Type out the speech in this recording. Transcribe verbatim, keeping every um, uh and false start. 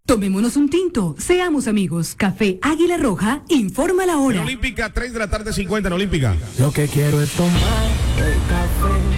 Tomémonos un tinto, seamos amigos. Café Águila Roja, informa la hora. En Olímpica, tres de la tarde, cincuenta en Olímpica. Lo que quiero es tomar el café